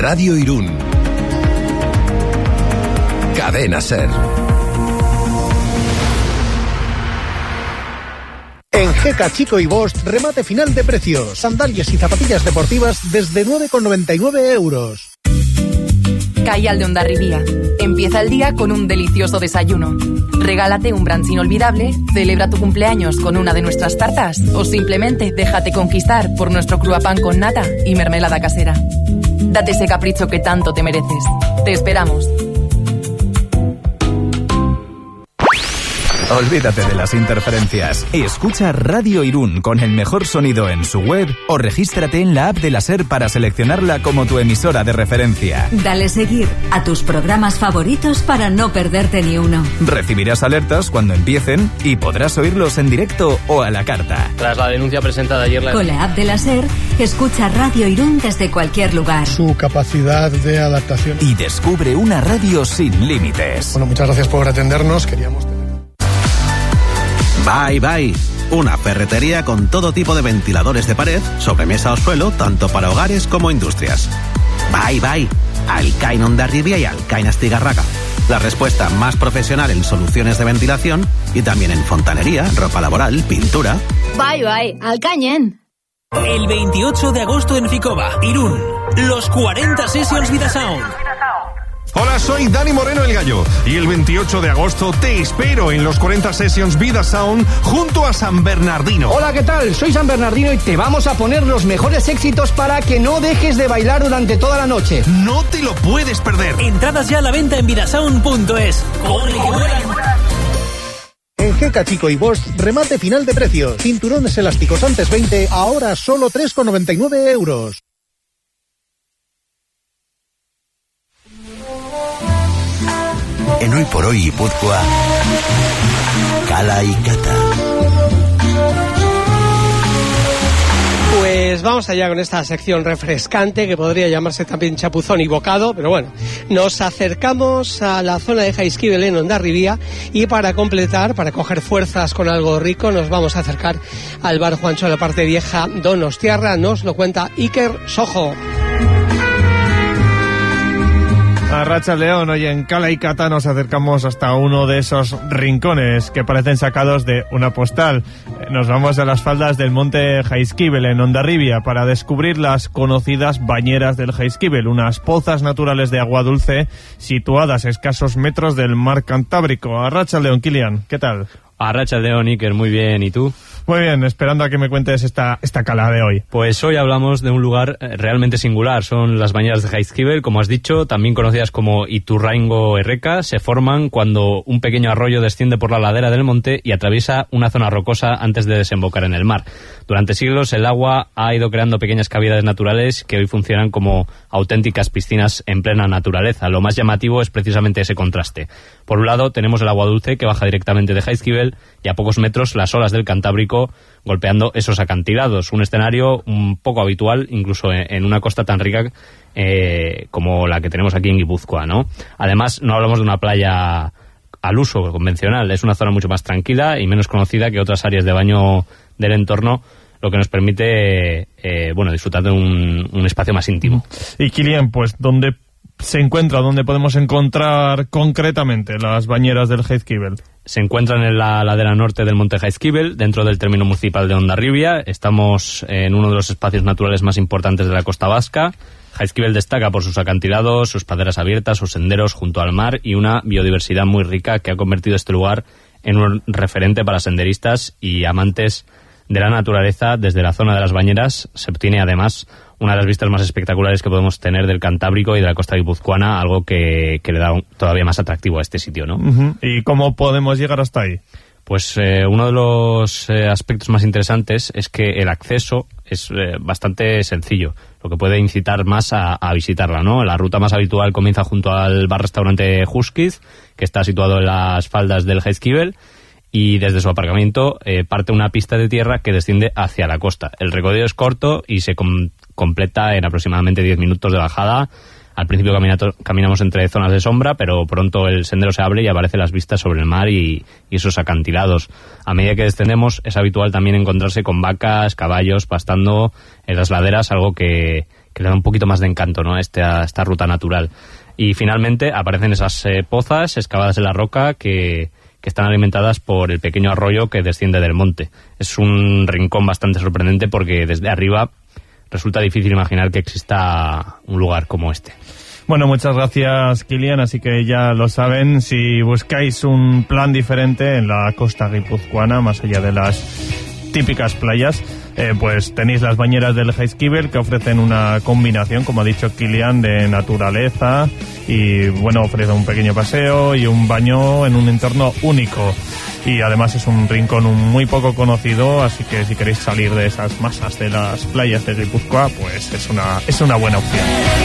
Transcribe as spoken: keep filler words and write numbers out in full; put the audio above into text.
Radio Irún. Cadena SER. En Geca Chico y Bosch, remate final de precios. Sandalias y zapatillas deportivas desde nueve con noventa y nueve euros. Caial de Hondarribía. Empieza el día con un delicioso desayuno. Regálate un brunch inolvidable, celebra tu cumpleaños con una de nuestras tartas o simplemente déjate conquistar por nuestro cruapán con nata y mermelada casera. Date ese capricho que tanto te mereces. Te esperamos. Olvídate de las interferencias. Escucha Radio Irún con el mejor sonido en su web o regístrate en la app de la SER para seleccionarla como tu emisora de referencia. Dale seguir a tus programas favoritos para no perderte ni uno. Recibirás alertas cuando empiecen y podrás oírlos en directo o a la carta. Tras la denuncia presentada ayer... La... Con la app de la SER, escucha Radio Irún desde cualquier lugar. Su capacidad de adaptación. Y descubre una radio sin límites. Bueno, muchas gracias por atendernos. Queríamos... Bye Bye, una ferretería con todo tipo de ventiladores de pared, sobremesa o suelo, tanto para hogares como industrias. Bye Bye, Alcain Hondarribia y Alcain Astigarraga. La respuesta más profesional en soluciones de ventilación y también en fontanería, ropa laboral, pintura. Bye Bye, Alcañen. El veintiocho de agosto en Ficoba, Irún, los cuarenta Sessions Vida Sound. Hola, soy Dani Moreno el Gallo y el veintiocho de agosto te espero en los cuarenta Sessions Vida Sound junto a San Bernardino. Hola, ¿qué tal? Soy San Bernardino y te vamos a poner los mejores éxitos para que no dejes de bailar durante toda la noche. No te lo puedes perder. Entradas ya a la venta en vidasound punto es. ¡Corre, que vuelan! En Geca Chico y Bosch, remate final de precios. Cinturones elásticos antes veinte, ahora solo tres con noventa y nueve euros. En Hoy por Hoy Guipúzcoa, Cala y Cata. Pues vamos allá con esta sección refrescante que podría llamarse también chapuzón y bocado, pero bueno, nos acercamos a la zona de Jaizkibel en Hondarribia y para completar, para coger fuerzas con algo rico, nos vamos a acercar al bar Juancho de la parte vieja Donostiarra. Nos lo cuenta Iker Sojo. A Racha León, hoy en Cala y Cata nos acercamos hasta uno de esos rincones que parecen sacados de una postal. Nos vamos a las faldas del monte Jaizkibel en Hondarribia para descubrir las conocidas bañeras del Jaizkibel, unas pozas naturales de agua dulce situadas a escasos metros del mar Cantábrico. A Racha León, Kilian, ¿qué tal? A Racha León, Iker, muy bien, ¿y tú? Muy bien, esperando a que me cuentes esta, esta cala de hoy. Pues hoy hablamos de un lugar realmente singular. Son las bañeras de Jaizkibel, como has dicho, también conocidas como Iturraingo Erreka. Se forman cuando un pequeño arroyo desciende por la ladera del monte y atraviesa una zona rocosa antes de desembocar en el mar. Durante siglos el agua ha ido creando pequeñas cavidades naturales que hoy funcionan como auténticas piscinas en plena naturaleza. Lo más llamativo es precisamente ese contraste. Por un lado tenemos el agua dulce que baja directamente de Jaizkibel y a pocos metros las olas del Cantábrico golpeando esos acantilados, un escenario un poco habitual incluso en una costa tan rica eh, como la que tenemos aquí en Guipúzcoa, ¿no? Además, no hablamos de una playa al uso convencional, es una zona mucho más tranquila y menos conocida que otras áreas de baño del entorno, lo que nos permite eh, bueno, disfrutar de un, un espacio más íntimo. Y Kilian, pues, ¿dónde se encuentra, dónde podemos encontrar concretamente las bañeras del Jaizkibel? Se encuentran en la ladera norte del monte Jaizkibel, dentro del término municipal de Hondarribia. Estamos en uno de los espacios naturales más importantes de la costa vasca. Jaizkibel destaca por sus acantilados, sus praderas abiertas, sus senderos junto al mar y una biodiversidad muy rica que ha convertido este lugar en un referente para senderistas y amantes de la naturaleza. Desde la zona de las bañeras se obtiene además una de las vistas más espectaculares que podemos tener del Cantábrico y de la costa guipuzcoana, algo que, que le da un, todavía más atractivo a este sitio, ¿no? Uh-huh. ¿Y cómo podemos llegar hasta ahí? Pues eh, uno de los eh, aspectos más interesantes es que el acceso es eh, bastante sencillo, lo que puede incitar más a, a visitarla, ¿no? La ruta más habitual comienza junto al bar-restaurante Huskiz, que está situado en las faldas del Jaizkibel, y desde su aparcamiento eh, parte una pista de tierra que desciende hacia la costa. El recorrido es corto y se com- completa en aproximadamente diez minutos de bajada. Al principio caminato- caminamos entre zonas de sombra, pero pronto el sendero se abre y aparecen las vistas sobre el mar y, y esos acantilados. A medida que descendemos es habitual también encontrarse con vacas, caballos pastando en las laderas, algo que, que le da un poquito más de encanto, ¿no?, a este, a esta ruta natural. Y finalmente aparecen esas eh, pozas excavadas en la roca que, que están alimentadas por el pequeño arroyo que desciende del monte. Es un rincón bastante sorprendente porque desde arriba resulta difícil imaginar que exista un lugar como este. Bueno, muchas gracias, Kilian. Así que ya lo saben, si buscáis un plan diferente en la costa guipuzcoana, más allá de las típicas playas, eh, pues tenéis las bañeras del Jaizkibel, que ofrecen una combinación, como ha dicho Kilian, de naturaleza y, bueno, ofrece un pequeño paseo y un baño en un entorno único. Y además es un rincón muy poco conocido, así que si queréis salir de esas masas de las playas de Guipúzcoa, pues es una, es una buena opción.